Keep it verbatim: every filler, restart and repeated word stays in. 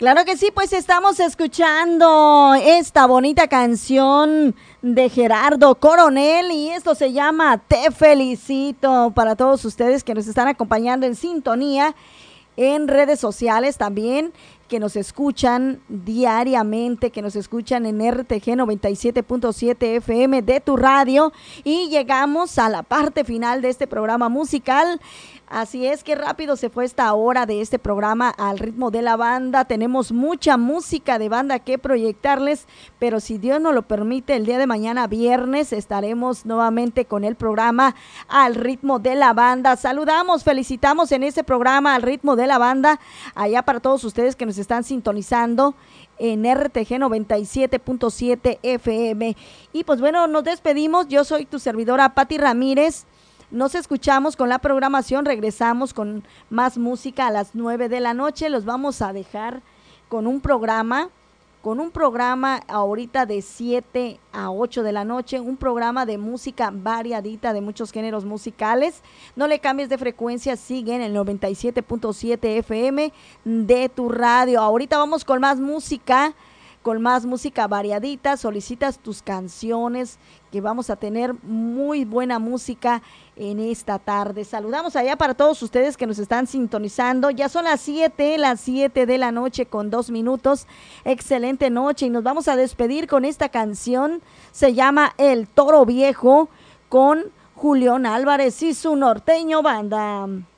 Claro que sí, pues estamos escuchando esta bonita canción de Gerardo Coronel y esto se llama Te Felicito para todos ustedes que nos están acompañando en sintonía en redes sociales también, que nos escuchan diariamente, que nos escuchan en R T G noventa y siete punto siete F M de tu radio y llegamos a la parte final de este programa musical. Así es, que rápido se fue esta hora de este programa al ritmo de la banda. Tenemos mucha música de banda que proyectarles, pero si Dios nos lo permite, el día de mañana, viernes, estaremos nuevamente con el programa al ritmo de la banda. Saludamos, felicitamos en este programa al ritmo de la banda, allá para todos ustedes que nos están sintonizando en R T G noventa y siete punto siete F M. Y pues bueno, nos despedimos. Yo soy tu servidora, Pati Ramírez. Nos escuchamos con la programación, regresamos con más música a las nueve de la noche. Los vamos a dejar con un programa, con un programa ahorita de siete a ocho de la noche, un programa de música variadita de muchos géneros musicales. No le cambies de frecuencia, sigue en el noventa y siete punto siete F M de tu radio. Ahorita vamos con más música, con más música variadita. Solicitas tus canciones, que vamos a tener muy buena música en esta tarde. Saludamos allá para todos ustedes que nos están sintonizando. Ya son las siete, las siete de la noche con dos minutos. Excelente noche y nos vamos a despedir con esta canción. Se llama El Toro Viejo con Julián Álvarez y su Norteño Banda.